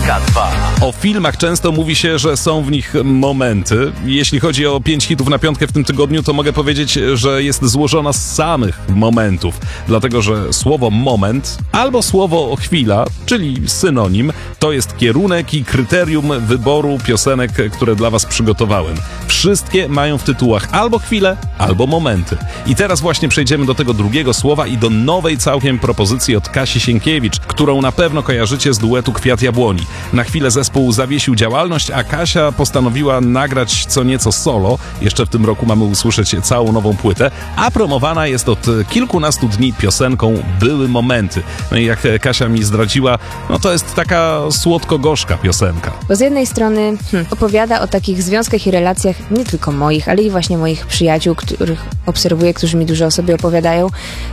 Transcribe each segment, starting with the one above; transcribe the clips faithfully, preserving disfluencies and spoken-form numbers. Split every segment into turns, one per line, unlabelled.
K dwa.
O filmach często mówi się, że są w nich momenty. Jeśli chodzi o pięć hitów na piątkę w tym tygodniu, to mogę powiedzieć, że jest złożona z samych momentów. Dlatego, że słowo moment albo słowo chwila, czyli synonim, to jest kierunek i kryterium wyboru piosenek, które dla was przygotowałem. Wszystkie mają w tytułach albo chwilę, albo momenty. I teraz właśnie przejdziemy do tego drugiego słowa i do nowej całkiem propozycji od Kasi Sienkiewicz, którą na pewno kojarzycie z duetu Kwiat Jabłoni. Na chwilę zespół zawiesił działalność, a Kasia postanowiła nagrać co nieco solo. Jeszcze w tym roku mamy usłyszeć całą nową płytę, a promowana jest od kilkunastu dni piosenką Były Momenty. No i jak Kasia mi zdradziła, no to jest taka słodko-gorzka piosenka.
Bo z jednej strony hmm, opowiada o takich związkach i relacjach nie tylko moich, ale i właśnie moich przyjaciół, których obserwuję, którzy mi dużo o sobie opowiadają.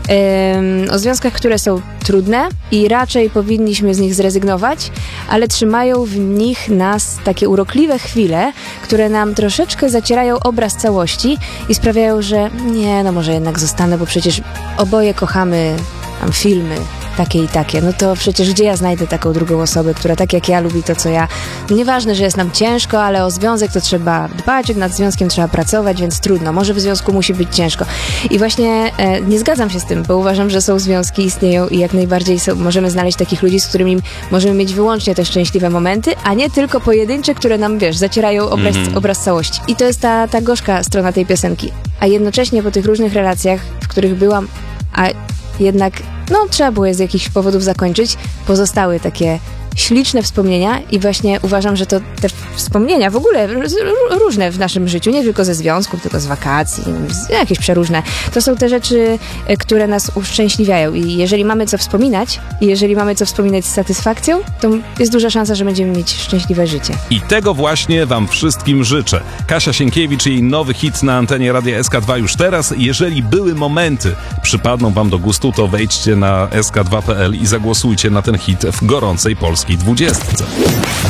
Ym, o związkach, które są trudne i raczej powinniśmy z nich zrezygnować, ale trzymają w nich nas takie urokliwe chwile, które nam troszeczkę zacierają obraz całości i sprawiają, że nie, no może jednak zostanę, bo przecież oboje kochamy tam filmy takie i takie, no to przecież gdzie ja znajdę taką drugą osobę, która tak jak ja lubi to, co ja. No nieważne, że jest nam ciężko, ale o związek to trzeba dbać, nad związkiem trzeba pracować, więc trudno, może w związku musi być ciężko. I właśnie e, nie zgadzam się z tym, bo uważam, że są związki, istnieją i jak najbardziej są, możemy znaleźć takich ludzi, z którymi możemy mieć wyłącznie te szczęśliwe momenty, a nie tylko pojedyncze, które nam, wiesz, zacierają obraz, mm-hmm. obraz całości. I to jest ta, ta gorzka strona tej piosenki. A jednocześnie po tych różnych relacjach, w których byłam, a jednak no trzeba było je z jakichś powodów zakończyć, pozostały takie śliczne wspomnienia i właśnie uważam, że to te wspomnienia w ogóle różne w naszym życiu, nie tylko ze związków, tylko z wakacji, jakieś przeróżne. To są te rzeczy, które nas uszczęśliwiają i jeżeli mamy co wspominać i jeżeli mamy co wspominać z satysfakcją, to jest duża szansa, że będziemy mieć szczęśliwe życie.
I tego właśnie wam wszystkim życzę. Kasia Sienkiewicz i jej nowy hit na antenie Radia S K dwa już teraz. Jeżeli były momenty przypadną wam do gustu, to wejdźcie na S K dwa kropka P L i zagłosujcie na ten hit w gorącej polskiej dwudziestce.